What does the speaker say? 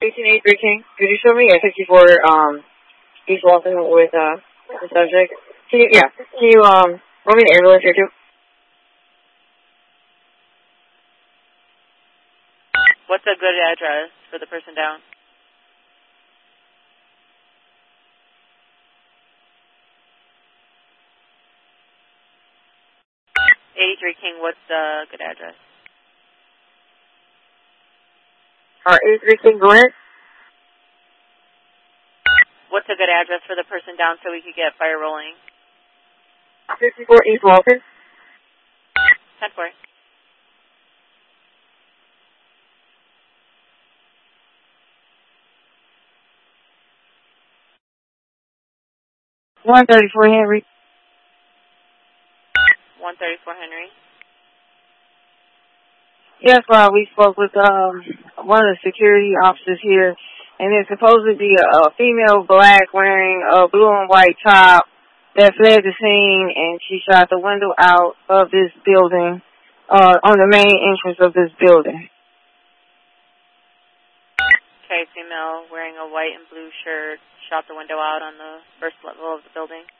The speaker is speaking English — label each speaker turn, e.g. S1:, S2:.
S1: 1883 King. Could you show me at 54 East Walton with the subject? Can you run me the ambulance here too?
S2: What's a good address for the person down? King, what's the good address?
S1: 83 King, go ahead.
S2: What's a good address for the person down so we could get fire rolling?
S1: 54 East Walton.
S2: 10-4.
S1: Henry.
S2: 134 Henry.
S1: Yes, we spoke with one of the security officers here, and there's supposed to be a female black wearing a blue and white top that fled the scene, and she shot the window out of this building, on the main entrance of this building.
S2: Okay, female wearing a white and blue shirt shot the window out on the first level of the building.